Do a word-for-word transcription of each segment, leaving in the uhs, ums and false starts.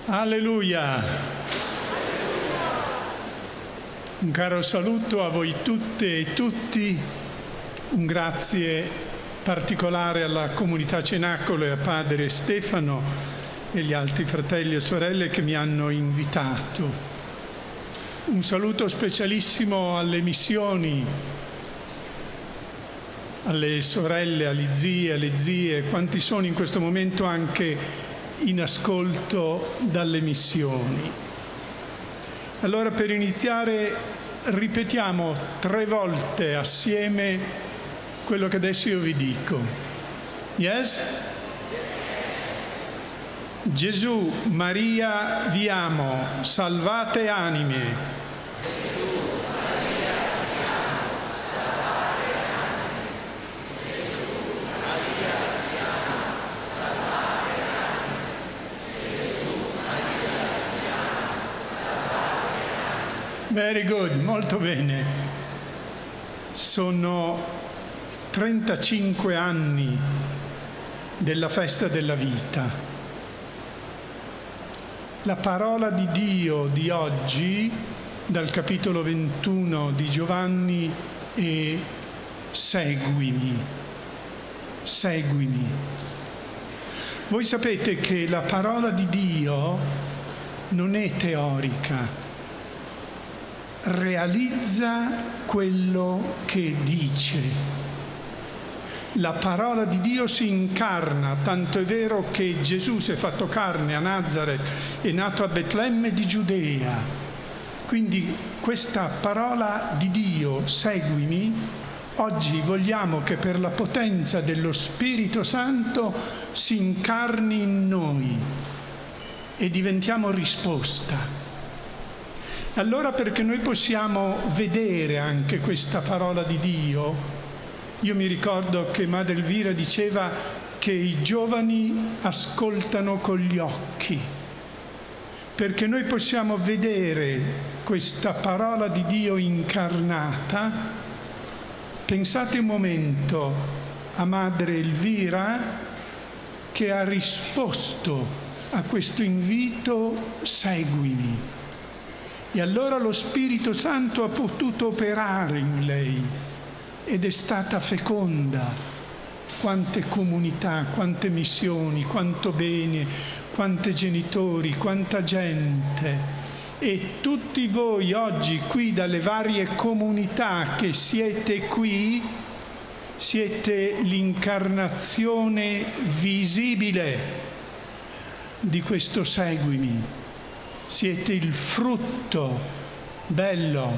Alleluia! Un caro saluto a voi tutte e tutti, un grazie particolare alla comunità Cenacolo e a padre Stefano e gli altri fratelli e sorelle che mi hanno invitato. Un saluto specialissimo alle missioni, alle sorelle, alle zie, alle zie, quanti sono in questo momento anche in ascolto dalle missioni. Allora, per iniziare, ripetiamo tre volte assieme quello che adesso io vi dico. Yes? Gesù, Maria, vi amo, salvate anime. Very good, molto bene. Sono trentacinque anni della festa della vita. La parola di Dio di oggi, dal capitolo ventuno di Giovanni, è seguimi, seguimi. Voi sapete che la parola di Dio non è teorica, realizza quello che dice. La parola di Dio si incarna, tanto è vero che Gesù si è fatto carne a Nazaret, è nato a Betlemme di Giudea. Quindi questa parola di Dio, seguimi, oggi vogliamo che per la potenza dello Spirito Santo si incarni in noi e diventiamo risposta. Allora, perché noi possiamo vedere anche questa parola di Dio, io mi ricordo che Madre Elvira diceva che i giovani ascoltano con gli occhi, perché noi possiamo vedere questa parola di Dio incarnata. Pensate un momento a Madre Elvira che ha risposto a questo invito, seguimi. E allora lo Spirito Santo ha potuto operare in lei ed è stata feconda. Quante comunità, quante missioni, quanto bene, quanti genitori, quanta gente. E tutti voi oggi qui dalle varie comunità che siete qui, siete l'incarnazione visibile di questo seguimi. Siete il frutto bello,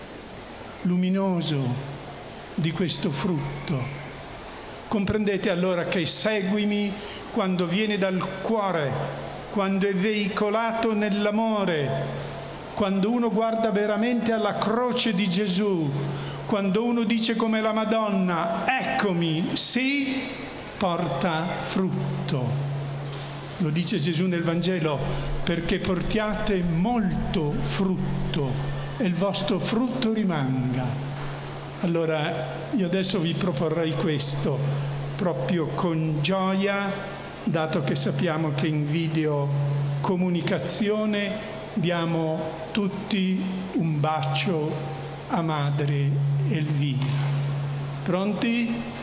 luminoso di questo frutto. Comprendete allora che seguimi, quando viene dal cuore, quando è veicolato nell'amore, quando uno guarda veramente alla croce di Gesù, quando uno dice come la Madonna, eccomi, sì, porta frutto. Lo dice Gesù nel Vangelo, perché portiate molto frutto e il vostro frutto rimanga. Allora io adesso vi proporrei questo, proprio con gioia, dato che sappiamo che in video comunicazione diamo tutti un bacio a Madre Elvira. Pronti?